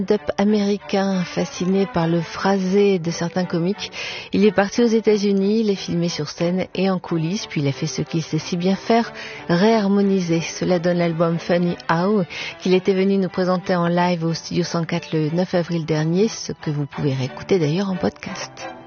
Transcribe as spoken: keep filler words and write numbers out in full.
stand-up américain, fasciné par le phrasé de certains comiques. Il est parti aux États-Unis, il est filmé sur scène et en coulisses, puis il a fait ce qu'il sait si bien faire, réharmoniser. Cela donne l'album Funny How, qu'il était venu nous présenter en live au Studio cent quatre le neuf avril dernier, ce que vous pouvez réécouter d'ailleurs en podcast.